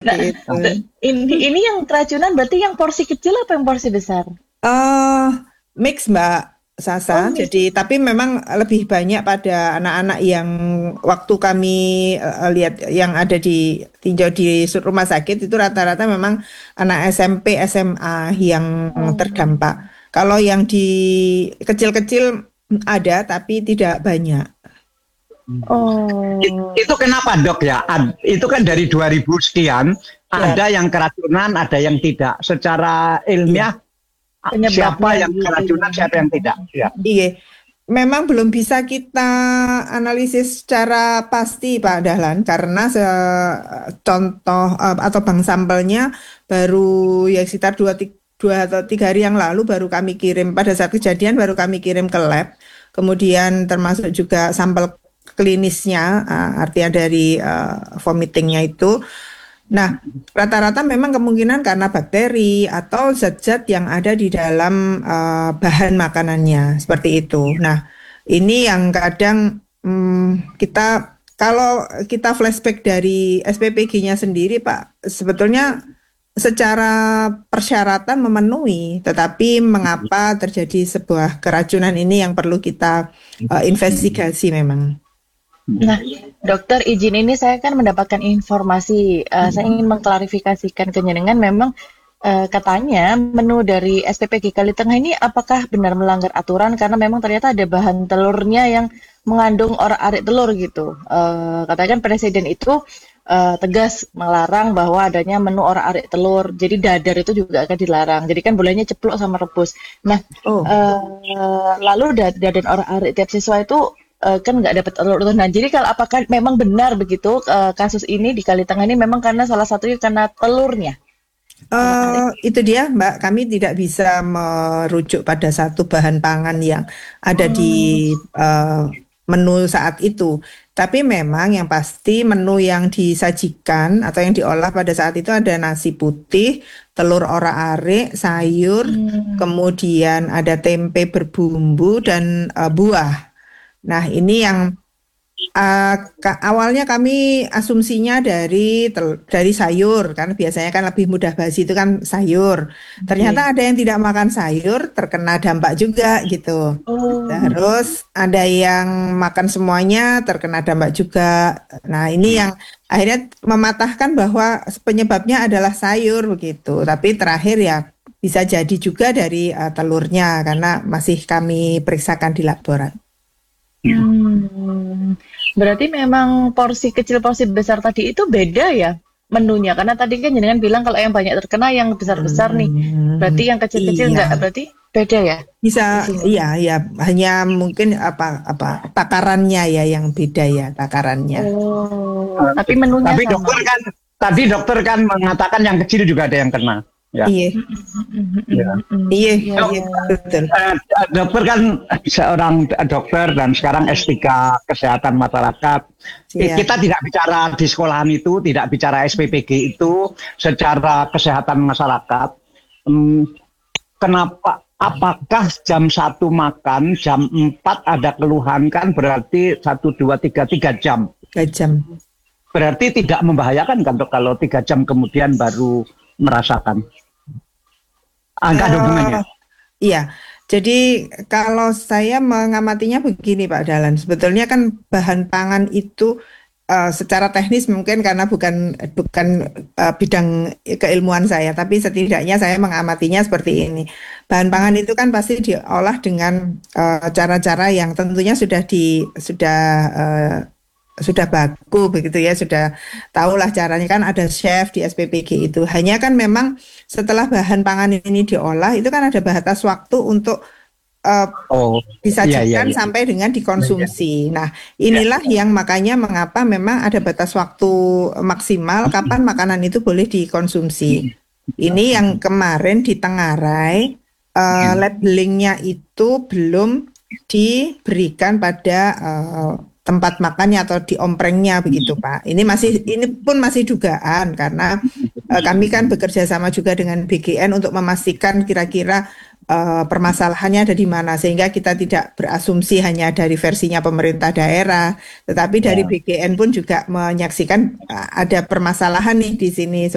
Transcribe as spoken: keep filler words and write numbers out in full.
Nah, itu. ini ini yang keracunan berarti yang porsi kecil apa yang porsi besar? Eh, mix Mbak Oh, Sasa. mix. Jadi tapi memang lebih banyak pada anak-anak yang waktu kami eh, lihat yang ada di tinjau di su- rumah sakit itu rata-rata memang anak S M P, S M A yang Oh. terdampak. Kalau yang di kecil-kecil ada tapi tidak banyak. It- Oh. Itu kenapa dok ya? Ad- Itu kan dari dua ribu sekian, Ya, ada yang keracunan, ada yang tidak. Secara iya. ilmiah, a- siapa Penyebabnya yang gitu keracunan, ya. siapa yang tidak? Ya. Iya, memang belum bisa kita analisis secara pasti Pak Dahlan karena se- contoh eh, atau bank sampelnya baru ya sekitar dua, ti- dua atau tiga hari yang lalu baru kami kirim pada saat kejadian baru kami kirim ke lab. Kemudian termasuk juga sampel klinisnya, eh, artinya dari eh, vomitingnya itu. Nah, rata-rata memang kemungkinan karena bakteri atau zat-zat yang ada di dalam eh, bahan makanannya, seperti itu. Nah, ini yang kadang hmm, kita kalau kita flashback dari S P P G-nya sendiri, Pak, sebetulnya secara persyaratan memenuhi, tetapi mengapa terjadi sebuah keracunan ini yang perlu kita eh, investigasi memang. Nah, dokter izin ini saya kan mendapatkan informasi, eh, saya ingin mengklarifikasikan ke jenengan memang eh, katanya menu dari S P P G Kali Tengah ini apakah benar melanggar aturan karena memang ternyata ada bahan telurnya yang mengandung orak-arik telur gitu. Eh, katanya kan presiden itu eh, tegas melarang bahwa adanya menu orak-arik telur, jadi dadar itu juga akan dilarang. Jadi kan bolehnya ceplok sama rebus. Nah, Oh, eh, lalu dadar dan orak-arik tiap siswa itu eh, kan nggak dapat telur utuh. Nah, jadi kalau apakah memang benar begitu eh, kasus ini di Kali Tengah ini memang karena salah satunya karena telurnya orak-arik? Eh, itu dia, Mbak. Kami tidak bisa merujuk pada satu bahan pangan yang ada di Hmm. eh, menu saat itu. Tapi memang yang pasti menu yang disajikan atau yang diolah pada saat itu ada nasi putih, telur orak-arik, sayur, Hmm. kemudian ada tempe berbumbu dan eh, buah. Nah, ini yang Uh, ka- awalnya kami asumsinya dari tel- dari sayur kan biasanya kan lebih mudah basi itu kan sayur. Oke. Ternyata ada yang tidak makan sayur terkena dampak juga gitu. Oh. Terus ada yang makan semuanya terkena dampak juga. Nah, ini yang akhirnya mematahkan bahwa penyebabnya adalah sayur begitu. Tapi terakhir ya bisa jadi juga dari uh, telurnya karena masih kami periksakan di laboratorium. Hmm. Berarti memang porsi kecil porsi besar tadi itu beda ya menunya karena tadi kan jenengan bilang kalau yang banyak terkena yang besar-besar nih. Berarti Hmm, yang kecil-kecil iya. enggak, berarti beda ya Bisa, isinya. iya, ya, hanya mungkin apa apa takarannya ya yang beda ya takarannya. Oh, Eh, tapi menunya Tapi sama. dokter kan, tadi dokter kan mengatakan yang kecil juga ada yang kena. Ya. Iya, Ya. iya, Iya, Dok, iya, iya, betul. eh, dokter kan seorang dokter dan sekarang S tiga kesehatan masyarakat. Eh, Iya. Kita tidak bicara di sekolahan itu, tidak bicara S P P G itu secara kesehatan masyarakat. Hmm, Kenapa? Apakah jam satu makan, jam empat ada keluhan kan berarti satu, dua, tiga, tiga jam. Tiga jam. Berarti tidak membahayakan kan dok kalau tiga jam kemudian baru merasakan. Angka ada hubungannya. Eh, iya. Jadi kalau saya mengamatinya begini Pak Dahlan, sebetulnya kan bahan pangan itu eh, secara teknis mungkin karena bukan bukan eh, bidang keilmuan saya, tapi setidaknya saya mengamatinya seperti ini. Bahan pangan itu kan pasti diolah dengan eh, cara-cara yang tentunya sudah di sudah eh, sudah baku begitu ya, sudah tahulah caranya kan ada chef di S P P G itu. Hanya kan memang setelah bahan pangan ini diolah itu kan ada batas waktu untuk eh, Oh, iya iya disajikan iya. sampai dengan dikonsumsi. Nah, Ya. inilah yang makanya mengapa memang ada batas waktu maksimal kapan makanan itu boleh dikonsumsi. Ini yang kemarin di Tenggarai eh, labelingnya itu belum diberikan pada eh, tempat makannya atau di omprengnya begitu Pak. Ini masih ini pun masih dugaan karena eh, kami kan bekerja sama juga dengan B G N untuk memastikan kira-kira eh, permasalahannya ada di mana sehingga kita tidak berasumsi hanya dari versinya pemerintah daerah, tetapi dari Ya. B G N pun juga menyaksikan eh, ada permasalahan nih di sini